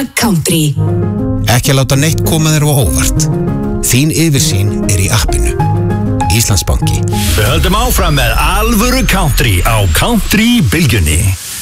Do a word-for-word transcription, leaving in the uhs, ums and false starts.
Country. Ekki láta neitt koma þér á óvart. Þín yfirsýn er í appinu. Íslandsbanki. Við höldum áfram með alvöru country á Country Bylgjunni.